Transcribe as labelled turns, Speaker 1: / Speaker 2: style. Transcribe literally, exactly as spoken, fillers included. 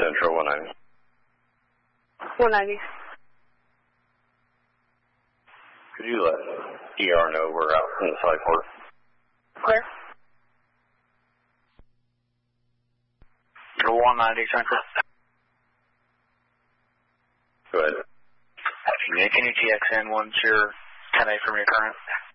Speaker 1: Central one ninety.
Speaker 2: one ninety.
Speaker 1: Could you let E R know we're out from the side port?
Speaker 2: Where?
Speaker 3: one ninety Central.
Speaker 1: Go ahead.
Speaker 3: Can you T X N once you're ten eight from your current?